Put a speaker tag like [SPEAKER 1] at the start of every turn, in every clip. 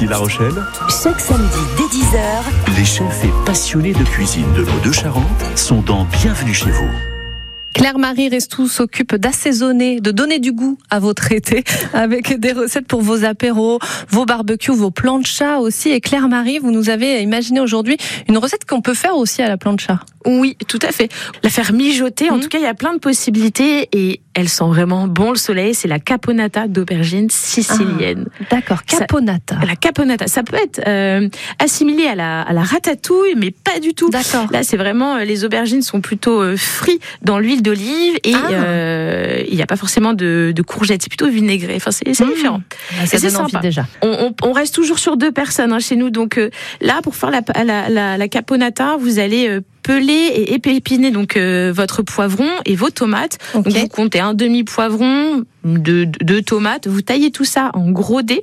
[SPEAKER 1] Ici La Rochelle,
[SPEAKER 2] Chaque samedi dès 10h,
[SPEAKER 1] les chefs et passionnés de cuisine de nos deux Charentes sont dans Bienvenue chez vous.
[SPEAKER 3] Claire-Marie Restou s'occupe d'assaisonner, de donner du goût à votre été avec des recettes pour vos apéros, vos barbecues, vos planchas aussi. Et Claire-Marie, vous nous avez imaginé aujourd'hui une recette qu'on peut faire aussi à la plancha.
[SPEAKER 4] Oui, tout à fait. La faire mijoter, en tout cas, il y a plein de possibilités et elle sent vraiment bon le soleil. C'est la caponata d'aubergine sicilienne.
[SPEAKER 3] D'accord, caponata.
[SPEAKER 4] La caponata, ça peut être assimilé à la ratatouille, mais pas du tout.
[SPEAKER 3] D'accord.
[SPEAKER 4] Là, c'est vraiment, les aubergines sont plutôt frites dans l'huile d'olive et il n'y a pas forcément de courgettes, c'est plutôt vinaigré. Enfin, c'est différent.
[SPEAKER 3] Ça donne envie déjà.
[SPEAKER 4] On reste toujours sur 2 personnes chez nous. Donc là, pour faire la caponata, vous allez peler et épépiner donc votre poivron et vos tomates. Okay. Donc vous comptez un demi-poivron, 2 tomates, vous taillez tout ça en gros dés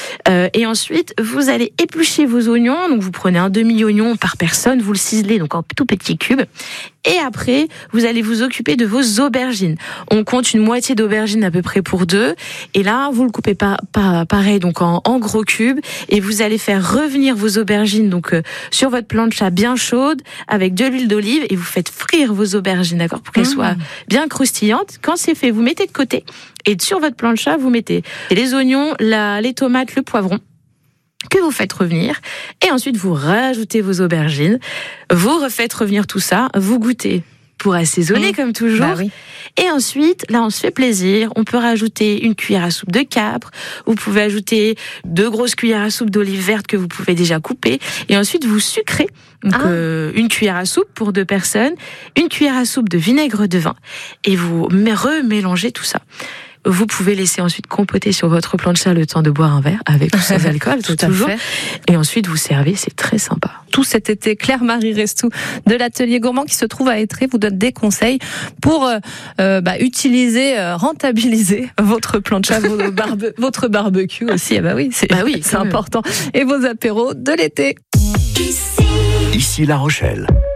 [SPEAKER 4] et ensuite vous allez éplucher vos oignons. Donc vous prenez un demi-oignon par personne, vous le ciselez donc en tout petits cubes. Et après, vous allez vous occuper de vos aubergines. On compte une moitié d'aubergine à peu près pour 2. Et là, vous le coupez pareil, donc en gros cubes. Et vous allez faire revenir vos aubergines donc sur votre plancha bien chaude avec de l'huile d'olive. Et vous faites frire vos aubergines, d'accord, pour qu'elles soient bien croustillantes. Quand c'est fait, vous mettez de côté. Et sur votre plancha, vous mettez les oignons, les tomates, le poivron, que vous faites revenir, et ensuite vous rajoutez vos aubergines, vous refaites revenir tout ça, vous goûtez pour assaisonner comme toujours, et ensuite, là on se fait plaisir, on peut rajouter une cuillère à soupe de capre, vous pouvez ajouter 2 grosses cuillères à soupe d'olive verte que vous pouvez déjà couper, et ensuite vous sucrez, donc une cuillère à soupe pour 2 personnes, une cuillère à soupe de vinaigre de vin, et vous remélangez tout ça. Vous pouvez laisser ensuite compoter sur votre plancha le temps de boire un verre, avec ou sans alcool,
[SPEAKER 3] tout
[SPEAKER 4] toujours.
[SPEAKER 3] À fait.
[SPEAKER 4] Et ensuite, vous servez, c'est très sympa.
[SPEAKER 3] Tout cet été, Claire-Marie Restou de l'Atelier Gourmand qui se trouve à Étré vous donne des conseils pour utiliser, rentabiliser votre plancha, votre barbecue aussi. C'est important. Et vos apéros de l'été.
[SPEAKER 1] Ici La Rochelle.